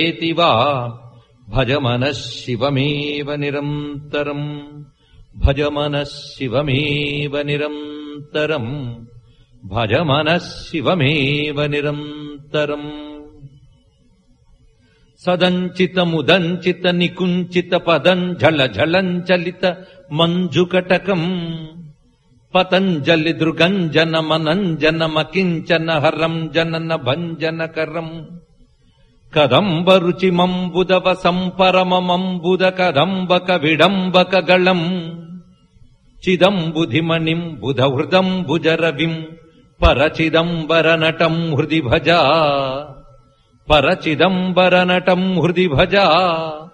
ఏతివా భజమనః శివమేవ నిరంతరం భజమనః శివమేవ నిరంతరం భజమనః శివమేవ నిరంతరం. సదంచితముదంచిత నికుంచిత పదంజళ ఝళంచలిత మంజుకటకం పతంజలి దృగంజన మనంజన మకించన హరం జనన భంజనకరం కదంబ రుచిమంబుదవ సంపరమమంబుద కదంబక విడంబక గళం చిదంబుధిమణిం బుధహృదం భుజరవిం పరచిదంబర నటం హృది భజా పరచిదంబర నటం హృది భజా.